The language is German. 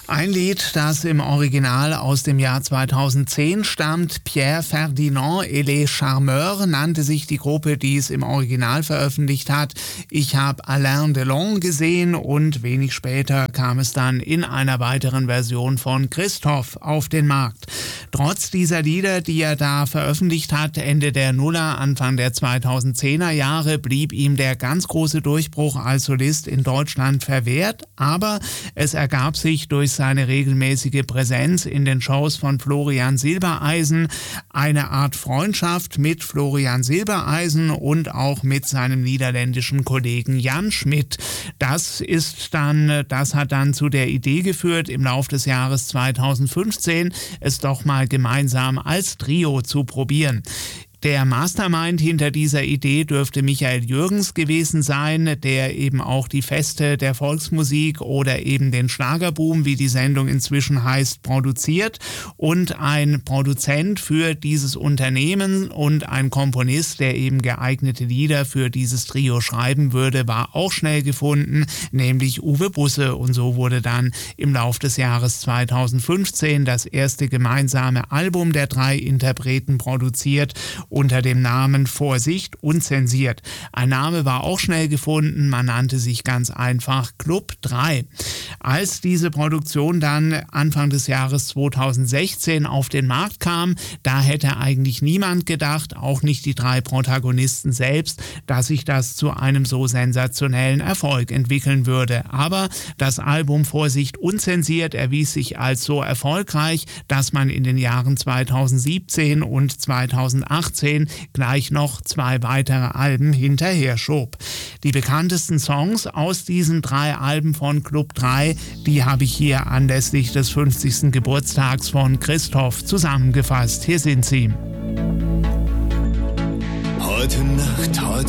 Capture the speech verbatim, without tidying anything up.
Ein Lied, das im Original aus dem Jahr zweitausendzehn stammt. Pierre Ferdinand et les Charmeurs nannte sich die Gruppe, die es im Original veröffentlicht hat. Ich habe Alain Delon gesehen und wenig später kam es dann in einer weiteren Version von Christoph auf den Markt. Trotz dieser Lieder, die er da veröffentlicht hat, Ende der Nuller, Anfang der zweitausendzehner Jahre, blieb ihm der ganz große Durchbruch als Solist in Deutschland verwehrt. Aber es ergab sich durch seine regelmäßige Präsenz in den Shows von Florian Silbereisen eine Art Freundschaft mit Florian Silbereisen und auch mit seinem niederländischen Kollegen Jan Schmidt. Das ist dann, das hat dann zu der Idee geführt, im Laufe des Jahres zweitausendfünfzehn es doch mal gemeinsam als Trio zu probieren. Der Mastermind hinter dieser Idee dürfte Michael Jürgens gewesen sein, der eben auch die Feste der Volksmusik oder eben den Schlagerboom, wie die Sendung inzwischen heißt, produziert. Und ein Produzent für dieses Unternehmen und ein Komponist, der eben geeignete Lieder für dieses Trio schreiben würde, war auch schnell gefunden, nämlich Uwe Busse. Und so wurde dann im Laufe des Jahres zweitausendfünfzehn das erste gemeinsame Album der drei Interpreten produziert, unter dem Namen Vorsicht unzensiert. Ein Name war auch schnell gefunden, man nannte sich ganz einfach Club drei. Als diese Produktion dann Anfang des Jahres zweitausendsechzehn auf den Markt kam, da hätte eigentlich niemand gedacht, auch nicht die drei Protagonisten selbst, dass sich das zu einem so sensationellen Erfolg entwickeln würde. Aber das Album Vorsicht unzensiert erwies sich als so erfolgreich, dass man in den Jahren zweitausendsiebzehn und zweitausendachtzehn gleich noch zwei weitere Alben hinterher schob. Die bekanntesten Songs aus diesen drei Alben von Club drei, die habe ich hier anlässlich des fünfzigsten Geburtstags von Christoph zusammengefasst. Hier sind sie. Heute Nacht, heute